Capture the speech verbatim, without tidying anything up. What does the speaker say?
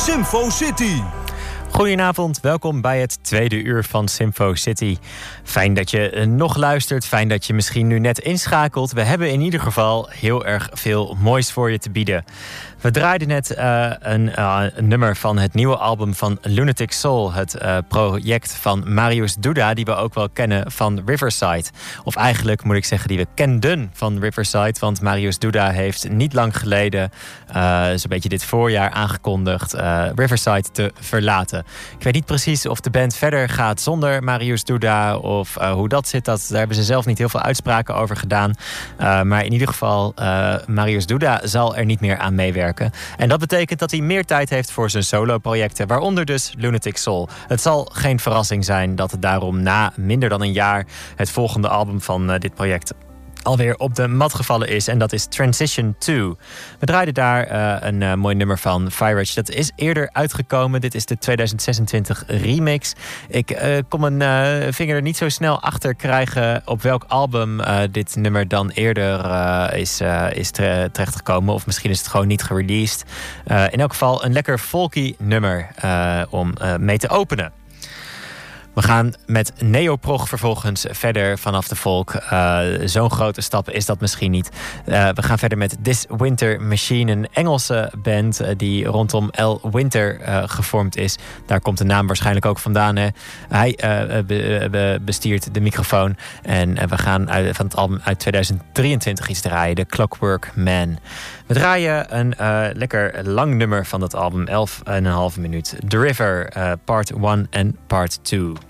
Symfo City. Goedenavond, welkom bij het tweede uur van Symfo City. Fijn dat je nog luistert, fijn dat je misschien nu net inschakelt. We hebben in ieder geval heel erg veel moois voor je te bieden. We draaiden net uh, een, uh, een nummer van het nieuwe album van Lunatic Soul. Het uh, project van Mariusz Duda, die we ook wel kennen van Riverside. Of eigenlijk moet ik zeggen, die we kenden van Riverside. Want Mariusz Duda heeft niet lang geleden, uh, zo'n beetje dit voorjaar, aangekondigd uh, Riverside te verlaten. Ik weet niet precies of de band verder gaat zonder Mariusz Duda of uh, hoe dat zit. Dat, daar hebben ze zelf niet heel veel uitspraken over gedaan. Uh, maar in ieder geval, uh, Mariusz Duda zal er niet meer aan meewerken. En dat betekent dat hij meer tijd heeft voor zijn solo-projecten, waaronder dus Lunatic Soul. Het zal geen verrassing zijn dat het daarom na minder dan een jaar het volgende album van uh, dit project alweer op de mat gevallen is. En dat is Transition two. We draaiden daar uh, een uh, mooi nummer van Firage. Dat is eerder uitgekomen. Dit is de tweeduizend zesentwintig remix. Ik uh, kon mijn uh, vinger er niet zo snel achter krijgen op welk album uh, dit nummer dan eerder uh, is, uh, is terechtgekomen. Of misschien is het gewoon niet gereleased. Uh, in elk geval een lekker folky nummer uh, om uh, mee te openen. We gaan met neoprog vervolgens verder vanaf de folk. Uh, zo'n grote stap is dat misschien niet. Uh, we gaan verder met This Winter Machine, een Engelse band uh, die rondom L. Winter uh, gevormd is. Daar komt de naam waarschijnlijk ook vandaan. Hè? Hij uh, be, be, bestiert de microfoon. En uh, we gaan uit, van het album uit tweeduizend drieëntwintig iets draaien, The Clockwork Man. We draaien een uh, lekker lang nummer van dat album, elf en een halve minuut. The River, uh, part one en part two.